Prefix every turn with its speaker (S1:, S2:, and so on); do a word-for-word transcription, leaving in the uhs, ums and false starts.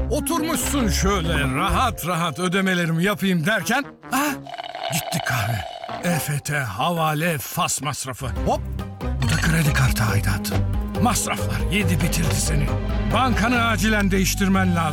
S1: Oturmuşsun şöyle rahat rahat ödemelerimi yapayım derken... Ah, gitti kahve. E F T, havale, fas masrafı. Hop, bu da kredi kartı aidatı. Masraflar yedi bitirdi seni. Bankanı acilen değiştirmen lazım.